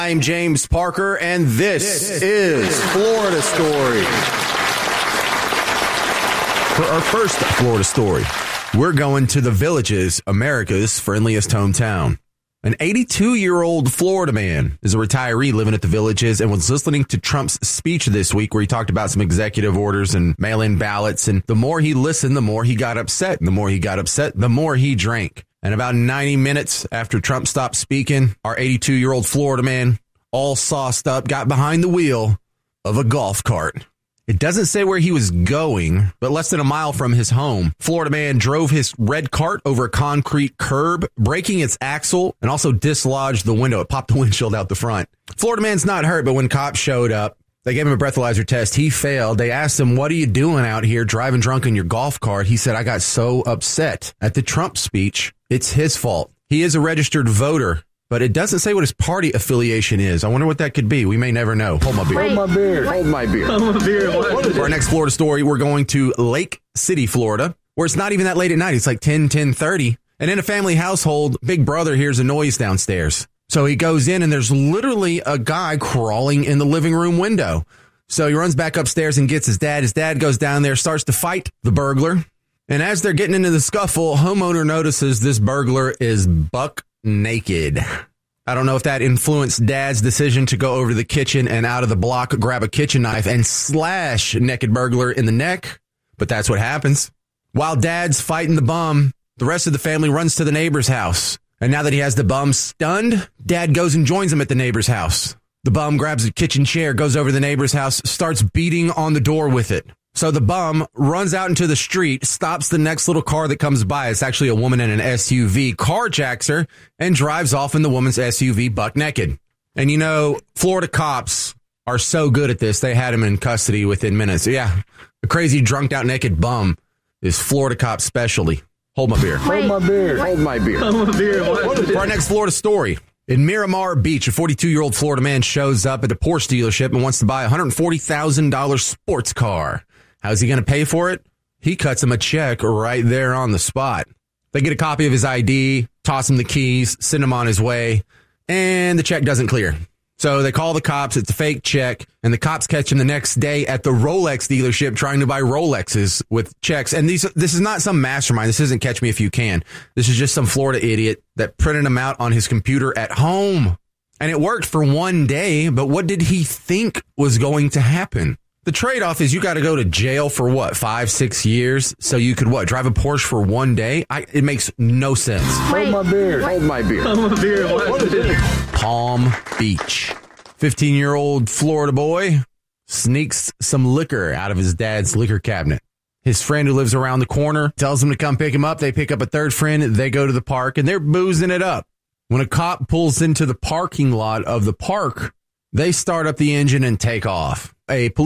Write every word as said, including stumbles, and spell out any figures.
I'm James Parker, and this, this is Florida Story. For our first Florida Story, we're going to the Villages, America's friendliest hometown. An eighty-two-year-old Florida man is a retiree living at the Villages and was listening to Trump's speech this week where he talked about some executive orders and mail-in ballots. And the more he listened, the more he got upset. And the more he got upset, the more he drank. And about ninety minutes after Trump stopped speaking, our eighty-two-year-old Florida man, all sauced up, got behind the wheel of a golf cart. It doesn't say where he was going, but less than a mile from his home, Florida man drove his red cart over a concrete curb, breaking its axle, and also dislodged the window. It popped the windshield out the front. Florida man's not hurt, but when cops showed up, they gave him a breathalyzer test. He failed. They asked him, what are you doing out here driving drunk in your golf cart? He said, I got so upset at the Trump speech. It's his fault. He is a registered voter, but it doesn't say what his party affiliation is. I wonder what that could be. We may never know. Hold my beer. Hold my beer. Hold my beer. Hold my beer. For our next Florida story, we're going to Lake City, Florida, where it's not even that late at night. It's like ten, ten thirty. And in a family household, big brother hears a noise downstairs. So he goes in and there's literally a guy crawling in the living room window. So he runs back upstairs and gets his dad. His dad goes down there, starts to fight the burglar. And as they're getting into the scuffle, homeowner notices this burglar is buck naked. I don't know if that influenced dad's decision to go over to the kitchen and out of the block, grab a kitchen knife and slash naked burglar in the neck. But that's what happens. While dad's fighting the bum, the rest of the family runs to the neighbor's house. And now that he has the bum stunned, dad goes and joins him at the neighbor's house. The bum grabs a kitchen chair, goes over to the neighbor's house, starts beating on the door with it. So the bum runs out into the street, stops the next little car that comes by. It's actually a woman in an S U V, carjacks her, and drives off in the woman's S U V buck naked. And you know, Florida cops are so good at this, they had him in custody within minutes. Yeah, a crazy drunked out naked bum is Florida cop specialty. Hold my beer. Hold my beer. Hold my beer. Hold my beer. For our next Florida story. In Miramar Beach, a forty-two-year-old Florida man shows up at a Porsche dealership and wants to buy a one hundred forty thousand dollars sports car. How's he going to pay for it? He cuts him a check right there on the spot. They get a copy of his I D, toss him the keys, send him on his way, and the check doesn't clear. So they call the cops. It's a fake check, and the cops catch him the next day at the Rolex dealership trying to buy Rolexes with checks. And these, this is not some mastermind. This isn't Catch Me If You Can. This is just some Florida idiot that printed them out on his computer at home. And it worked for one day, but what did he think was going to happen? The trade-off is you got to go to jail for what, five, six years? So you could what, drive a Porsche for one day? I, it makes no sense. Hold my beer. Hold my beer. Hold my beer. What is it? Palm Beach. fifteen-year-old Florida boy sneaks some liquor out of his dad's liquor cabinet. His friend who lives around the corner tells him to come pick him up. They pick up a third friend. They go to the park, and they're boozing it up. When a cop pulls into the parking lot of the park, they start up the engine and take off. A